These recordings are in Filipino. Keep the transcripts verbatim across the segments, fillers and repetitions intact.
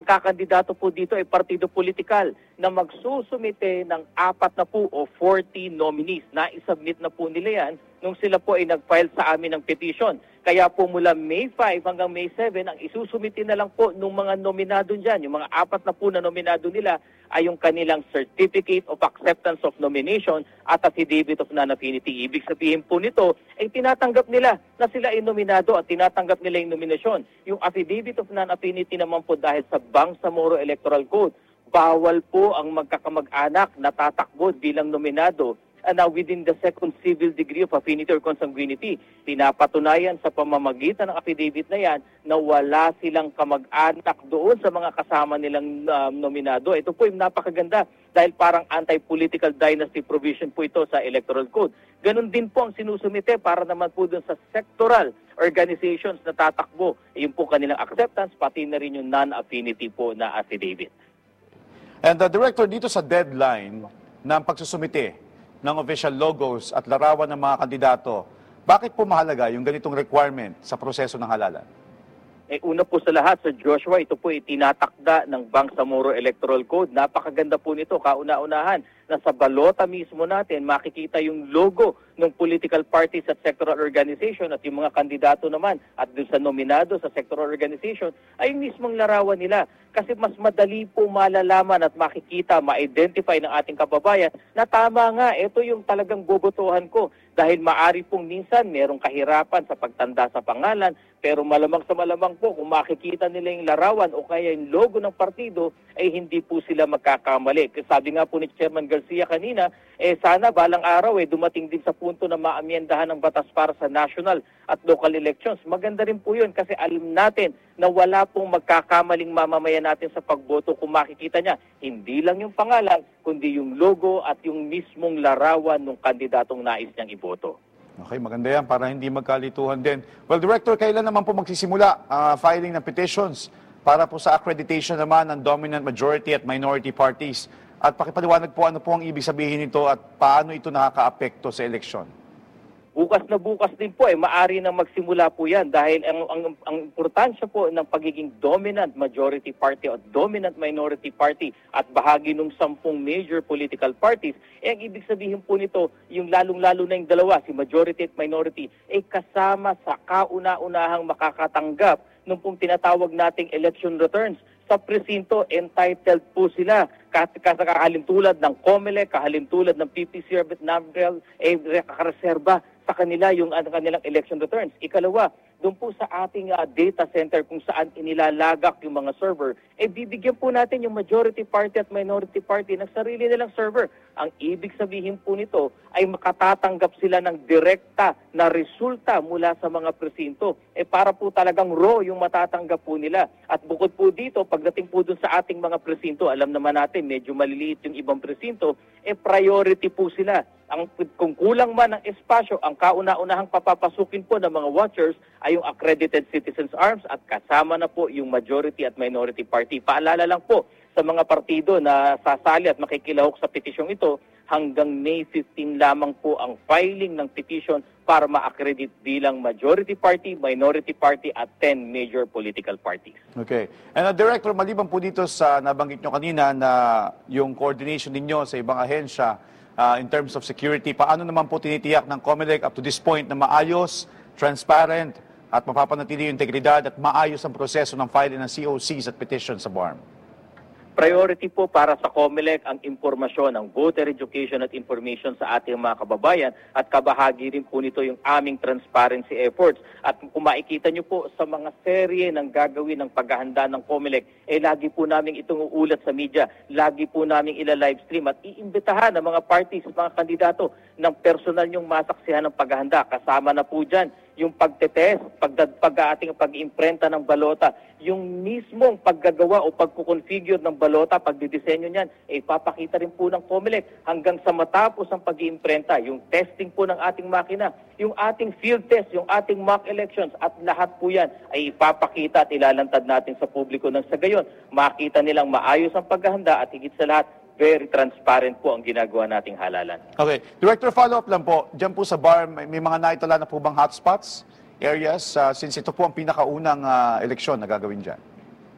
magkakandidato po dito ay partido politikal na magsusumite ng apat na po o forty nominees. Na-submit na po nila yan nung sila po ay nag-file sa amin ng petition. Kaya po mula May five hanggang May seven, ang isusumite na lang po ng mga nominado dyan, yung mga apat na po na nominado nila, ay yung kanilang Certificate of Acceptance of Nomination at Affidavit of Non-Affinity. Ibig sabihin po nito, ay tinatanggap nila na sila ay nominado at tinatanggap nila yung nominasyon. Yung Affidavit of Non-Affinity naman po dahil sa Bangsamoro Electoral Code, bawal po ang magkakamag-anak na tatakbo bilang nominado uh, na within the second civil degree of affinity or consanguinity. Pinapatunayan sa pamamagitan ng affidavit na yan na wala silang kamag-anak doon sa mga kasama nilang uh, nominado. Ito po yung napakaganda dahil parang anti-political dynasty provision po ito sa Electoral Code. Ganon din po ang sinusumite para naman po doon sa sectoral organizations na tatakbo. Yung po kanilang acceptance, pati na rin yung non-affinity po na affidavit. And the Director, dito sa deadline ng pagsusumite ng official logos at larawan ng mga kandidato, bakit po mahalaga yung ganitong requirement sa proseso ng halalan? Eh, una po sa lahat, sa Joshua, ito po itinatakda ng Bangsamoro Electoral Code. Napakaganda po nito, kauna-unahan, na sa balota mismo natin, makikita yung logo ng political parties at sectoral organization at yung mga kandidato naman at doon sa nominado sa sectoral organization ay yung mismong larawan nila. Kasi mas madali po malalaman at makikita, ma-identify ng ating kababayan na tama nga, ito yung talagang bobotohan ko. Dahil maari pong minsan merong kahirapan sa pagtanda sa pangalan, pero malamang sa malamang po kung makikita nila yung larawan o kaya yung logo ng partido, ay hindi po sila magkakamali. Kasi sabi nga po ni Chairman Garcia kanina, eh sana balang araw eh dumating din sa punto na maamyendahan ng batas para sa national at local elections. Maganda rin po yun kasi alam natin na wala pong magkakamaling mamamayan natin sa pagboto kung makikita niya. Hindi lang yung pangalan, kundi yung logo at yung mismong larawan ng kandidatong nais niyang iboto. Okay, maganda yan para hindi magkalituhan din. Well, Director, kailan naman po magsisimula uh, filing ng petitions para po sa accreditation naman ng dominant majority at minority parties? At pakipaliwanag po ano po ang ibig sabihin nito at paano ito nakaka-apekto sa eleksyon? Bukas na bukas din po, eh, maari nang magsimula po yan dahil ang, ang, ang importansya po ng pagiging dominant majority party o dominant minority party at bahagi ng sampung major political parties, eh, ang ibig sabihin po nito, yung lalong-lalo na yung dalawa, si majority at minority, eh kasama sa kauna-unahang makakatanggap nung pong tinatawag nating election returns. Sa presinto, entitled po sila. Kahalintulad ng COMELEC, kahalintulad ng P P C R, Vietnamrel, eh, kakareserba sa kanila yung uh, kanilang election returns. Ikalawa, doon po sa ating uh, data center kung saan inilalagak yung mga server, eh bibigyan po natin yung majority party at minority party ng sarili nilang server. Ang ibig sabihin po nito ay makatatanggap sila ng direkta na resulta mula sa mga presinto. Eh para po talagang raw yung matatanggap po nila. At bukod po dito, pagdating po dun sa ating mga presinto, alam naman natin medyo maliliit yung ibang presinto, eh priority po sila. Ang, kung kulang man ng espasyo, ang kauna-unahang papapasukin po ng mga watchers ay yung accredited citizens arms at kasama na po yung majority at minority party. Paalala lang po sa mga partido na sasali at makikilahok sa petisyong ito, hanggang May fifteen lamang po ang filing ng petition para ma-accredit bilang majority party, minority party at ten major political parties. Okay. And uh, Director, maliban po dito sa nabanggit nyo kanina na yung coordination ninyo sa ibang ahensya, Uh, in terms of security, paano naman po tinitiyak ng COMELEC up to this point na maayos, transparent, at mapapanatili yung integridad at maayos ang proseso ng filing ng C O Cs at petitions sa B A R M? Priority po para sa COMELEC ang impormasyon, ang voter education at information sa ating mga kababayan at kabahagi rin po nito yung aming transparency efforts. At kung makikita nyo po sa mga serye ng gagawin ng paghahanda ng COMELEC, eh lagi po namin itong uulat sa media, lagi po namin ila-livestream at iimbitahan ng mga parties, mga kandidato ng personal nyong masaksihan ng paghahanda. Kasama na po dyan yung pagtetest, pag ating pag-imprenta ng balota, yung mismong paggagawa o pagkukonfigure ng balota, pagdidisenyo niyan, eh papakita rin po ng COMELEC hanggang sa matapos ang pag-iimprenta, yung testing po ng ating makina, yung ating field test, yung ating mock elections at lahat po yan ay ipapakita at ilalantad natin sa publiko ng sa gayon. Makita nilang maayos ang paghahanda at higit sa lahat, very transparent po ang ginagawa nating halalan. Okay. Director, follow-up lang po. Diyan po sa B A R M, may, may mga naitala na po bang hotspots, areas, uh, since ito po ang pinakaunang uh, eleksyon na gagawin dyan?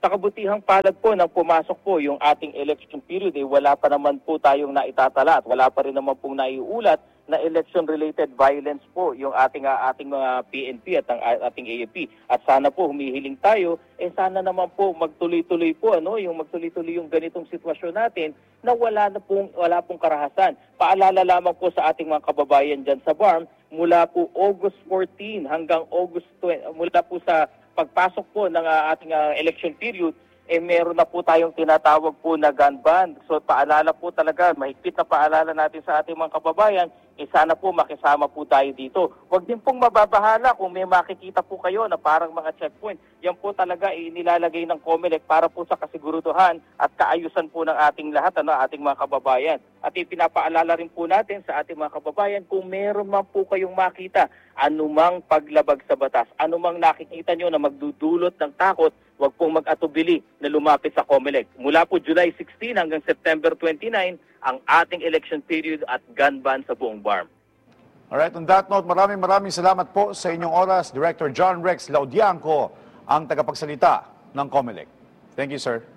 Sa kabutihang palad po nang pumasok po yung ating election period, eh, wala pa naman po tayong naitatala at wala pa rin naman pong naiulat na election-related violence po yung ating uh, ating mga P N P at ang uh, ating A F P. At sana po humihiling tayo, eh sana naman po magtuloy-tuloy po ano, yung magtuloy-tuloy yung ganitong sitwasyon natin na wala na pong wala pong karahasan. Paalala lamang po sa ating mga kababayan diyan sa B A R M, mula po August fourteen hanggang August twenty, mula po sa pagpasok po ng uh, ating uh, election period, eh meron na po tayong tinatawag po na gun ban. So paalala po talaga, mahigpit na paalala natin sa ating mga kababayan, eh sana po makisama po tayo dito. Huwag din pong mababahala kung may makikita po kayo na parang mga checkpoint. Yan po talaga eh, nilalagay ng COMELEC para po sa kasiguruduhan at kaayusan po ng ating lahat, ano, ating mga kababayan. At ipinapaalala rin po natin sa ating mga kababayan kung meron man po kayong makita anumang paglabag sa batas, anumang nakikita nyo na magdudulot ng takot, huwag pong mag-atubili na lumapit sa COMELEC. Mula po July sixteen hanggang September twenty-nine, ang ating election period at gun ban sa buong B A R M. Alright, on that note, maraming maraming salamat po sa inyong oras, Director John Rex Laudianco, ang tagapagsalita ng COMELEC. Thank you, sir.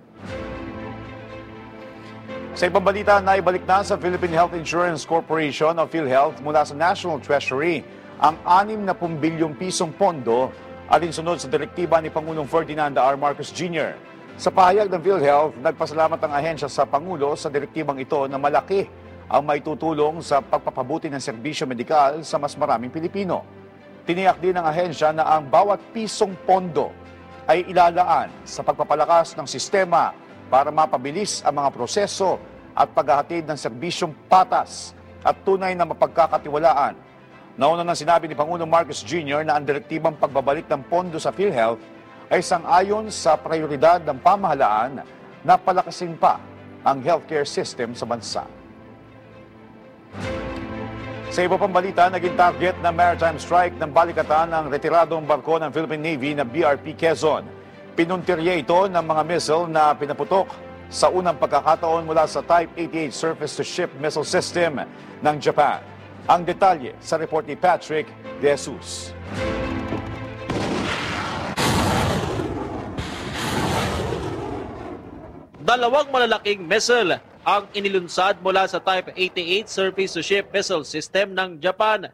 Sa ibang balita, naibalik na sa Philippine Health Insurance Corporation o PhilHealth mula sa National Treasury ang anim na bilyong pisong pondo alinsunod sa direktiba ni Pangulong Ferdinand R. Marcos Junior Sa pahayag ng PhilHealth, nagpasalamat ang ahensya sa Pangulo sa direktibang ito na malaki ang maitutulong sa pagpapabuti ng serbisyo medikal sa mas maraming Pilipino. Tiniyak din ng ahensya na ang bawat pisong pondo ay ilalaan sa pagpapalakas ng sistema para mapabilis ang mga proseso at paghahatid ng serbisyong patas at tunay na mapagkakatiwalaan. Nauna nang sinabi ni Pangulong Marcos Junior na ang direktibang pagbabalik ng pondo sa PhilHealth ay sang-ayon sa prioridad ng pamahalaan na palakasin pa ang healthcare system sa bansa. Sa iba pang balita, naging target ng maritime strike ng balikatan ng retiradong barko ng Philippine Navy na B R P Quezon. Pinuntirya ito ng mga missile na pinaputok sa unang pagkakataon mula sa Type eighty-eight Surface-to-Ship Missile System ng Japan. Ang detalye sa report ni Patrick De Jesus. Dalawang malalaking missile ang inilunsad mula sa Type eighty-eight Surface-to-Ship Missile System ng Japan.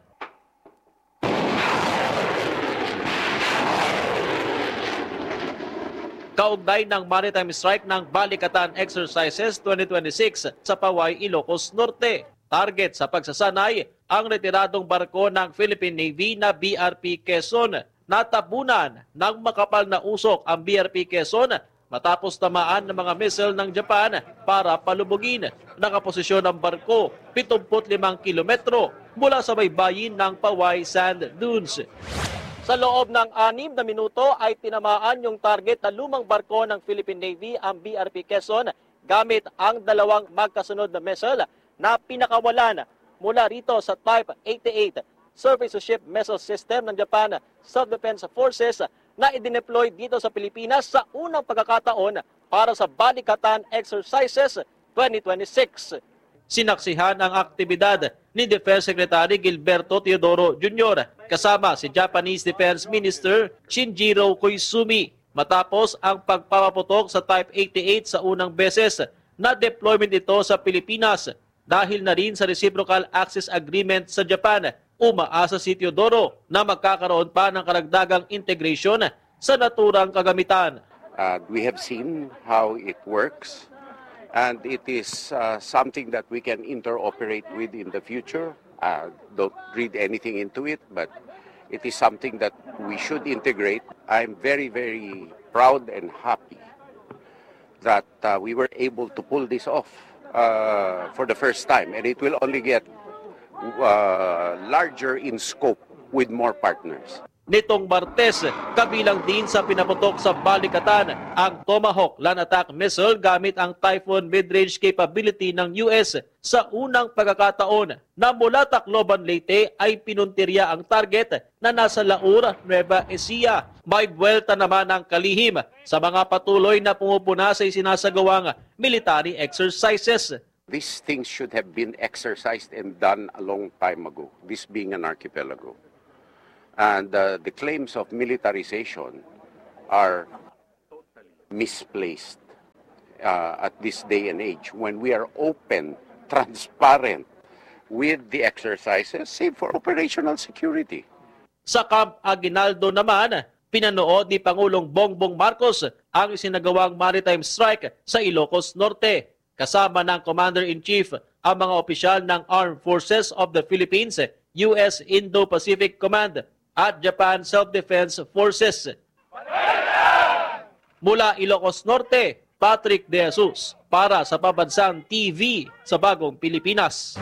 Kaugnay ng maritime strike ng Balikatan Exercises twenty twenty-six sa Paway, Ilocos Norte. Target sa pagsasanay ang retiradong barko ng Philippine Navy na B R P Quezon. Natabunan ng makapal na usok ang B R P Quezon matapos tamaan ng mga missile ng Japan para palubugin. Nakaposisyon ang barko pituput limang kilometro mula sa baybayin ng Paway Sand Dunes. Sa loob ng anim na minuto ay tinamaan yung target na lumang barko ng Philippine Navy, ang B R P Quezon, gamit ang dalawang magkasunod na missile na pinakawalan mula rito sa Type eighty-eight Surface-to-Ship Missile System ng Japan Self-Defense Forces na idineploy dito sa Pilipinas sa unang pagkakataon para sa Balikatan Exercises twenty twenty-six. Sinaksihan ang aktibidad ni Defense Secretary Gilberto Teodoro Junior kasama si Japanese Defense Minister Shinjiro Koizumi matapos ang pagpapaputok sa Type eighty-eight sa unang beses na deployment ito sa Pilipinas dahil na rin sa Reciprocal Access Agreement sa Japan. Umaasa si Teodoro na magkakaroon pa ng karagdagang integration sa naturang kagamitan. Uh, we have seen how it works. And it is uh, something that we can interoperate with in the future. Uh, don't read anything into it, but it is something that we should integrate. I'm very, very proud and happy that uh, we were able to pull this off uh, for the first time. And it will only get uh, larger in scope with more partners. Nitong Martes, kabilang din sa pinaputok sa Balikatan ang Tomahawk land attack missile gamit ang Typhoon mid-range capability ng U S sa unang pagkakataon na mula Tacloban, Leyte ay pinuntirya ang target na nasa Laur, Nueva Ecija. May buwelta naman ang kalihim sa mga patuloy na pumupuna sa isinasagawang military exercises. These things should have been exercised and done a long time ago, this being an archipelago. And uh, the claims of militarization are misplaced uh, at this day and age when we are open, transparent with the exercises, save for operational security. Sa Camp Aguinaldo naman, pinanood ni Pangulong Bongbong Marcos ang isinagawang maritime strike sa Ilocos Norte. Kasama ng Commander-in-Chief ang mga opisyal ng Armed Forces of the Philippines, U S Indo-Pacific Command at Japan Self-Defense Forces. Mula Ilocos Norte, Patrick De Jesus para sa Pambansang T V sa Bagong Pilipinas.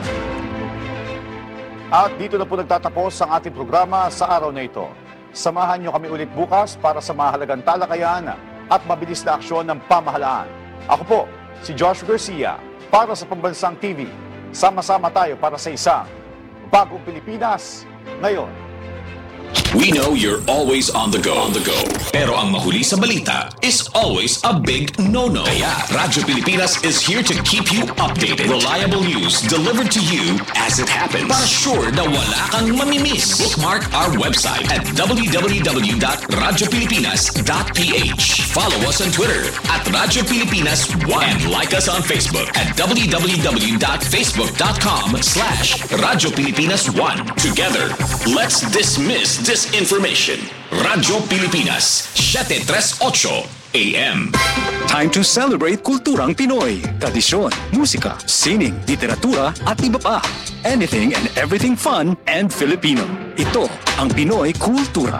At dito na po nagtatapos ang ating programa sa araw na ito. Samahan niyo kami ulit bukas para sa mahalagang talakayan at mabilis na aksyon ng pamahalaan. Ako po, si Joshua Garcia para sa Pambansang T V. Sama-sama tayo para sa isang Bagong Pilipinas ngayon. We know you're always on the go. On the go. Pero ang mahuli sa balita is always a big no-no. Kaya Radyo Pilipinas is here to keep you updated. Reliable news delivered to you as it happens. Para sure na wala kang mamimiss. Bookmark our website at w w w dot radyo pilipinas dot p h. Follow us on Twitter at Radyo Pilipinas one and like us on Facebook at w w w dot facebook dot com slash Radyo Pilipinas one. Together, let's dismiss disinformation. Radyo Pilipinas, seven thirty-eight A M. Time to celebrate kulturang Pinoy. Tradisyon, musika, sining, literatura at iba pa. Anything and everything fun and Filipino. Ito ang Pinoy Kultura.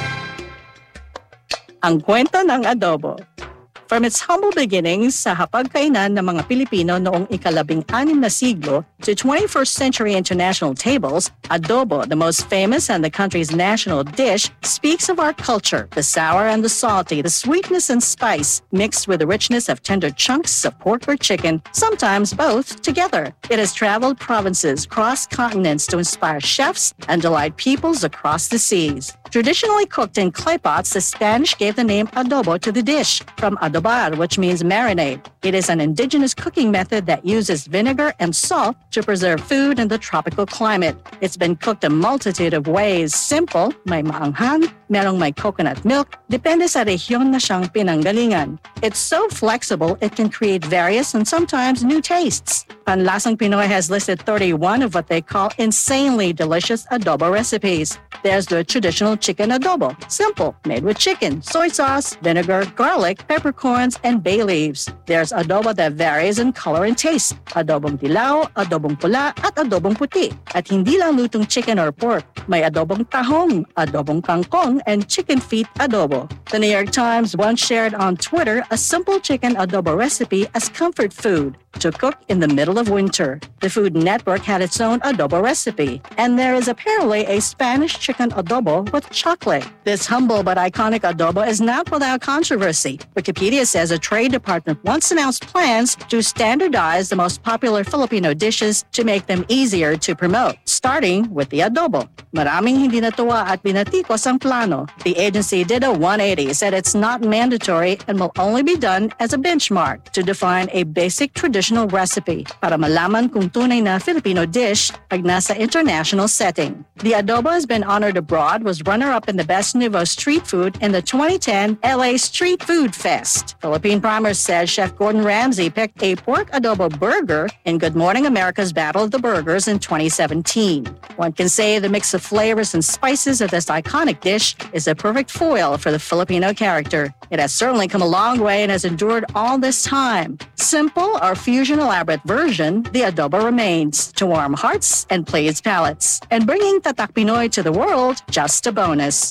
Ang kwento ng adobo. From its humble beginnings sa hapagkainan ng mga Pilipino noong ikalabing-anim na siglo to twenty-first century international tables, adobo, the most famous and the country's national dish, speaks of our culture, the sour and the salty, the sweetness and spice, mixed with the richness of tender chunks of pork or chicken, sometimes both together. It has traveled provinces, crossed continents to inspire chefs and delight peoples across the seas. Traditionally cooked in clay pots, the Spanish gave the name adobo to the dish, from adobar, which means marinade. It is an indigenous cooking method that uses vinegar and salt to preserve food in the tropical climate. It's been cooked a multitude of ways. Simple, may maanghang, merong may coconut milk, depende sa rehiyon na siyang pinanggalingan. It's so flexible, it can create various and sometimes new tastes. Panlasang Pinoy has listed thirty-one of what they call insanely delicious adobo recipes. There's the traditional chicken adobo, simple, made with chicken, soy sauce, vinegar, garlic, peppercorns, and bay leaves. There's adobo that varies in color and taste, adobong dilaw, adobong pula, at adobong puti. At hindi lang lutong chicken or pork, may adobong tahong, adobong kangkong, and chicken feet adobo. The New York Times once shared on Twitter a simple chicken adobo recipe as comfort food to cook in the middle of winter. The Food Network had its own adobo recipe, and there is apparently a Spanish chicken adobo with chocolate. This humble but iconic adobo is not without controversy. Wikipedia says a trade department once announced plans to standardize the most popular Filipino dishes to make them easier to promote, starting with the adobo. Maraming hindi natuwa at binatikos ang plano. The agency did a one eighty, said it's not mandatory and will only be done as a benchmark to define a basic traditional recipe para malaman kung tunay na Filipino dish pag nasa international setting. The adobo has been honored abroad, was runner-up in the Best Nouveau Street Food in the twenty ten L A Street Food Fest. Philippine Primer says Chef Gordon Ramsay picked a pork adobo burger in Good Morning America's Battle of the Burgers in twenty seventeen. One can say the mix of flavors and spices of this iconic dish is a perfect foil for the Filipino character. It has certainly come a long way and has endured all this time. Simple or fusion elaborate version, the adobo remains to warm hearts and please palates. And bringing Tatak Pinoy to the world, just a bonus.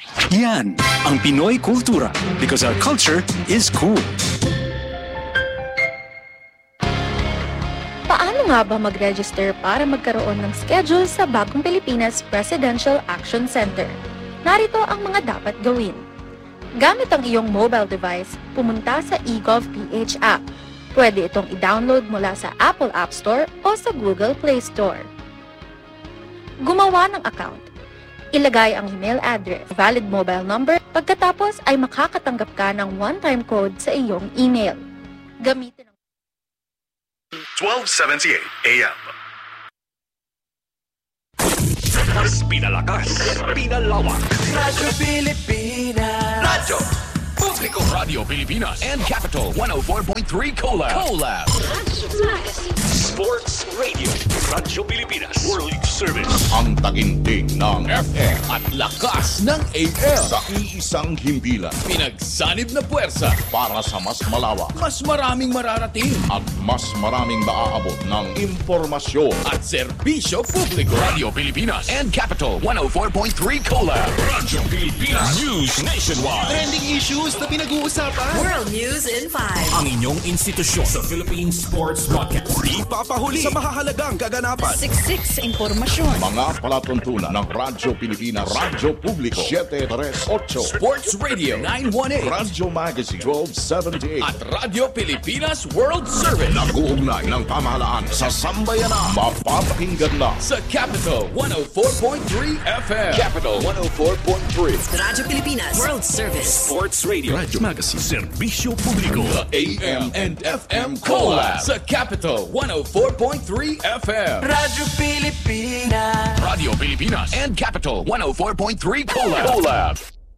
Yan ang Pinoy Kultura, because our culture is cool. Paano nga ba mag-register para magkaroon ng schedule sa Bagong Pilipinas Presidential Action Center? Narito ang mga dapat gawin. Gamit ang iyong mobile device, pumunta sa eGovPH app. Pwede itong i-download mula sa Apple App Store o sa Google Play Store. Gumawa ng account. Ilagay ang email address, valid mobile number, pagkatapos ay makakatanggap ka ng one-time code sa iyong email. Gamitin ang twelve seventy-eight A M. Mas pinalakas, pinalawak. Radyo Pilipinas. Radyo Publico Radio Pilipinas and Capital one oh four point three Collab. Collab. Sports Radio. Radyo Pilipinas. World Service. Ang taginting ng F M At lakas ng A M. sa iisang himpilan Pinagsanib na puwersa. para sa mas malawak Mas maraming mararating. at mas maraming maaabot ng impormasyon. At serbisyo publiko. Radio Pilipinas and Capital one oh four point three Collab. Radyo Pilipinas. News nationwide. Trending issues na pinag-uusapan. World News in five. Ang inyong institusyon sa Philippine Sports Broadcast. Di papahuli sa mahahalagang kaganapan. Siksik sa impormasyon. Mga palatuntunan ng Radyo Pilipinas, Radyo Publiko seven three eight, Sports Radio nine one eight. Radyo Magazine twelve seventy-eight, At Radyo Pilipinas World Service. nag-uugnay ng pamahalaan sa sambayanan. Mapapakinggan na Sa Capital one oh four point three F M. Capital one oh four point three. Radyo Pilipinas World Service. Sports Radio. Radyo Magazine. Serbisyo Publiko. The A M and F M Collab. Sa Capital one oh four point three F M. Radyo Pilipinas. Radio Pilipinas and Capital one oh four point three Collab. Collab.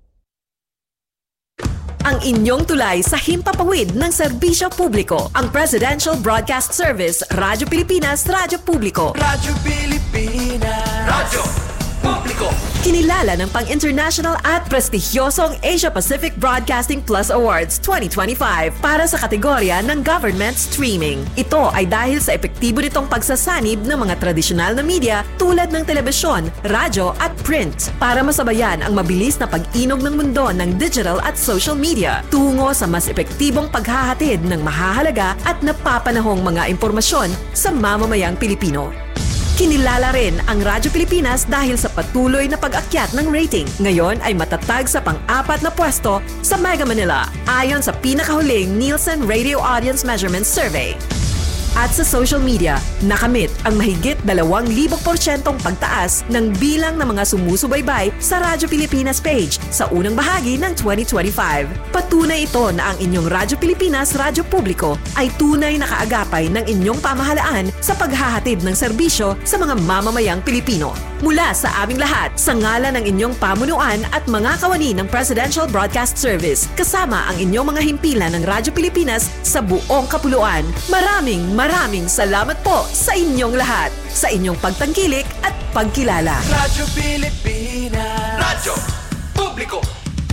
Ang inyong tulay sa himpapawid ng serbisyo publiko. Ang Presidential Broadcast Service, Radyo Pilipinas, Radyo Publiko. Radyo Pilipinas. Radyo Publiko. Kinilala ng pang-international at prestigyosong Asia Pacific Broadcasting Plus Awards twenty twenty-five para sa kategorya ng Government Streaming. Ito ay dahil sa epektibo nitong pagsasanib ng mga tradisyonal na media tulad ng telebisyon, radyo at print para masabayan ang mabilis na pag-inog ng mundo ng digital at social media tungo sa mas epektibong paghahatid ng mahahalaga at napapanahong mga impormasyon sa mamamayang Pilipino. Kinilala rin ang Radyo Pilipinas dahil sa patuloy na pag-akyat ng rating. Ngayon ay matatag sa pang-apat na pwesto sa Mega Manila ayon sa pinakahuling Nielsen Radio Audience Measurement Survey. At sa social media, nakamit ang mahigit dalawang libong porsyentong pagtaas ng bilang ng mga sumusubaybay sa Radyo Pilipinas page sa unang bahagi ng twenty twenty-five. Patunay ito na ang inyong Radyo Pilipinas Radyo Publiko ay tunay na kaagapay ng inyong pamahalaan sa paghahatid ng serbisyo sa mga mamamayang Pilipino. Mula sa aming lahat, sa ngalan ng inyong pamunuan at mga kawani ng Presidential Broadcast Service, kasama ang inyong mga himpilan ng Radyo Pilipinas sa buong kapuluan. Maraming maraming salamat po sa inyong lahat, sa inyong pagtangkilik at pagkilala. Radyo Pilipinas. Radyo Publiko.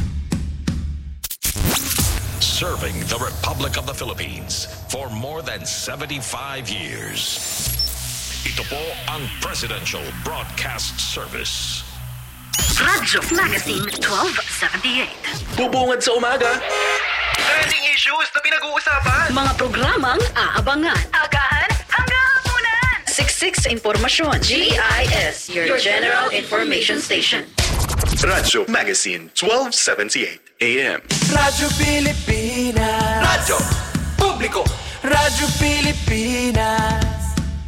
Serving the Republic of the Philippines for more than seventy-five years. Ito po ang Presidential Broadcast Service. Radyo Magazine twelve seventy-eight. Bubungad sa umaga. Trending issues na pinag-uusapan. Mga programang aabangan. Agahan hanggang hapunan. Siksik sa impormasyon. G I S, your General Information Station. Radyo Magazine twelve seventy-eight A M. Radyo Pilipinas. Radyo Publiko. Radyo Pilipinas.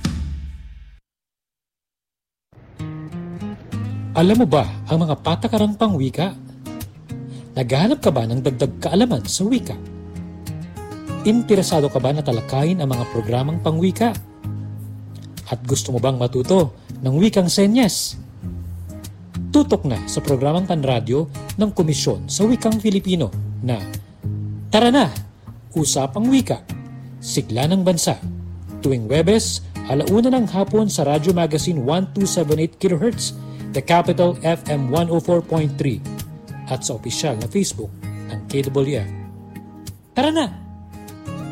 Alam mo ba ang mga patakarang pangwika? Naghahanap ka ba ng dagdag kaalaman sa wika? Interesado ka ba na talakayin ang mga programang pangwika? At gusto mo bang matuto ng wikang senyas? Tutok na sa programang panradyo ng Komisyon sa Wikang Filipino na Tara na! Usapang Wika, Sigla ng Bansa, tuwing Webes, alauna ng hapon sa Radyo Magazine twelve seventy-eight kilohertz, The Capital F M one oh four point three at sa opisyal na Facebook ng K W F. Tara na!